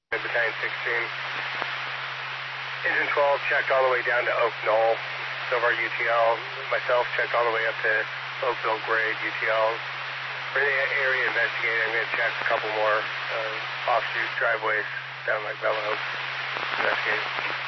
Battalion 16. Engine 12 checked all the way down to Oak Knoll, Silver UTL. Myself checked all the way up to Oakville Grade UTL. For the area investigating, I'm going to check a couple more offshoot driveways down like Bella Oaks. Investigating.